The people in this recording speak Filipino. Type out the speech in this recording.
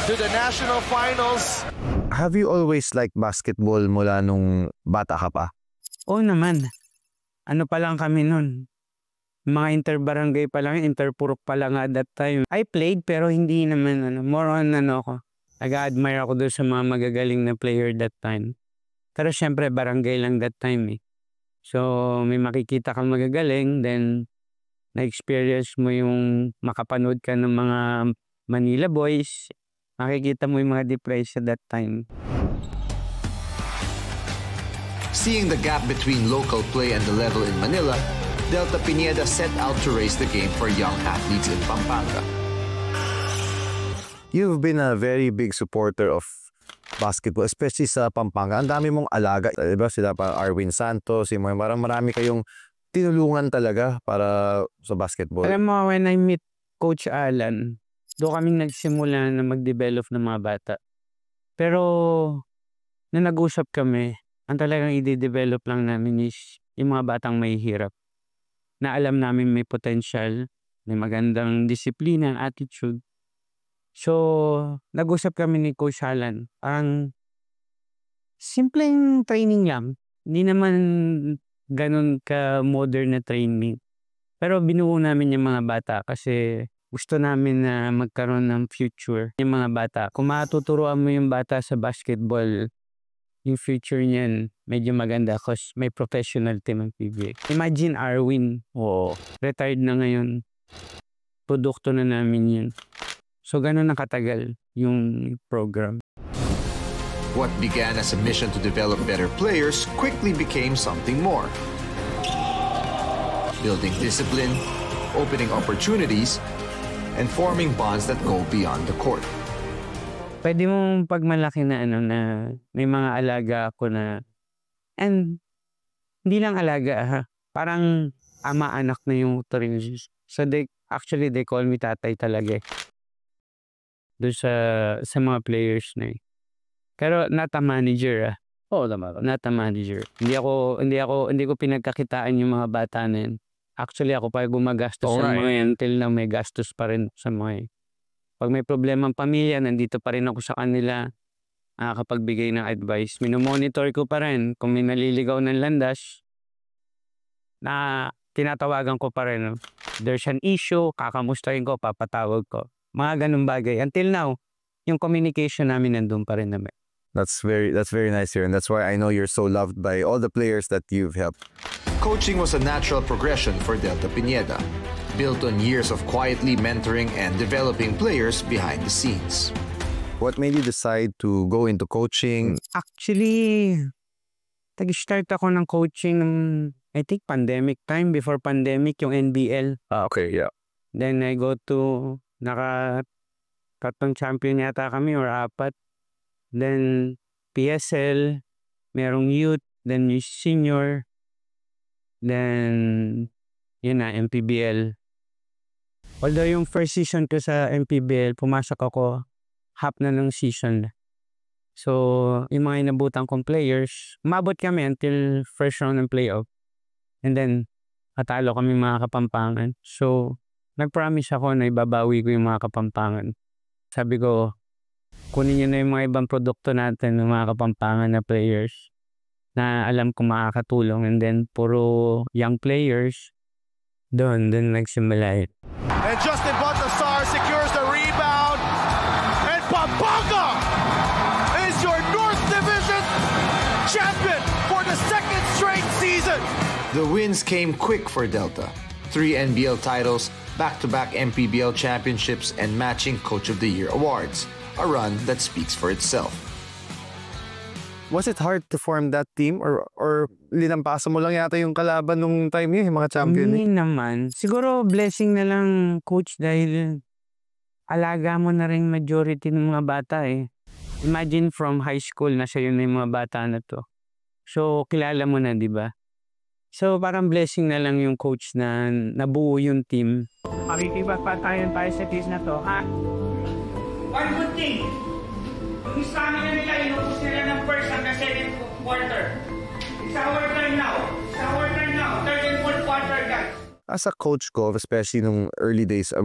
to the national finals. Have you always liked basketball mula nung bata ka pa? Oo naman. Ano pa lang kami nun? Mga inter-barangay pa lang, inter-purok pa lang at that time. I played pero hindi naman more on ako. Nag-admire ako doon sa mga magagaling na player that time. Pero syempre barangay lang that time eh. So may makikita kang magagaling, then na-experience mo yung makapanood ka ng mga Manila boys. Makikita mo yung mga depressed at that time. Seeing the gap between local play and the level in Manila, Delta Pineda set out to raise the game for young athletes in Pampanga. You've been a very big supporter of basketball, especially sa Pampanga. Ang dami mong alaga. Diba? Sila pa Arwin Santos, parang marami kayong tinulungan talaga para sa basketball. Alam mo, when I meet Coach Alan, doon kaming nagsimula na mag-develop ng mga bata. Pero, na nag-usap kami, ang talagang i-develop lang namin is yung mga batang may hirap. Na alam namin may potential, may magandang disiplina, attitude. So, nag-usap kami ni Coach Alan. Ang simpleng training lang. Hindi naman ganun ka-modern na training. Pero binuo namin yung mga bata kasi gusto namin na magkaroon ng future. Yung mga bata, kung matuturuan mo yung bata sa basketball, yung future niyan medyo maganda kasi may professional team ang PBA. Imagine Arwin, retired na ngayon. Produkto na namin yun. So ganun na katagal yung program. What began as a mission to develop better players quickly became something more. Building discipline, opening opportunities, and forming bonds that go beyond the court. Pwede mong pagmalaki na na may mga alaga ako na, and hindi lang alaga parang ama-anak na yung Torres. So they call me tatay talaga doon sa mga players na Pero not a manager Oo naman. Not a manager. Hindi ko pinagkakitaan yung mga bata na yun. Actually ako pa gumagastos sa mga yan until na may gastos pa rin sa mga Pag may problema ang pamilya, nandito pa rin ako sa kanila nakapagbigay ng advice. Minomonitor ko pa rin kung may naliligaw ng landas na tinatawagan ko pa rin. There's an issue, kakamustahin ko, papatawag ko. Mga ganun bagay. Until now, yung communication namin nandun pa rin naman. That's very nice here, and that's why I know you're so loved by all the players that you've helped. Coaching was a natural progression for Delta Pineda, built on years of quietly mentoring and developing players behind the scenes. What made you decide to go into coaching? Actually, nag-start ako ng coaching ng, I think, pandemic time. Before pandemic, yung NBL. Okay, yeah. Then I go to, tatlong champion yata kami or 4. Then PSL, merong youth, then yung senior, then yun na, MPBL. Although yung first season ko sa MPBL, pumasok ako half na ng season. So, yung mga inabutan kong players, umabot kami until first round ng playoff. And then, natalo kami mga Kapampangan. So, nag-promise ako na ibabawi ko yung mga Kapampangan. Sabi ko, kunin nyo na yung mga ibang produkto natin ng mga Kapampangan na players na alam kong makakatulong. And then, puro young players, doon nagsimula yun. And Justin Baltasar secures the rebound. And Pampanga is your North Division champion for the second straight season. The wins came quick for Delta. 3 NBL titles, back-to-back MPBL championships, and matching Coach of the Year awards. A run that speaks for itself. Was it hard to form that team or linampasan mo lang yata yung kalaban nung time yun, yung mga champion? Hindi naman. Siguro blessing na lang, coach, dahil alaga mo na rin majority ng mga bata Imagine from high school na siya yun yung mga bata na to. So kilala mo na, di ba? So parang blessing na lang yung coach na nabuo yung team. Makikipagpatayan tayo sa case na to, ha? One good thing, yung stamina nila, inubos nila ng first hanggang second quarter. It's our turn now. Third and fourth quarter, guys. As a coach ko, especially nung early days,